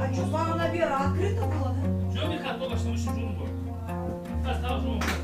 А что, она Вера открыта была, да? Что, Михаил, только что мы шучу? Осталось,